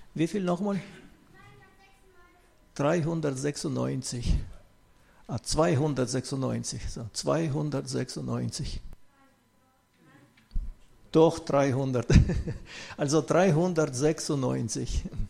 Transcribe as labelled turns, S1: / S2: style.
S1: Wie viel nochmal? 396. 296. So, 296. Doch 300. Also 396.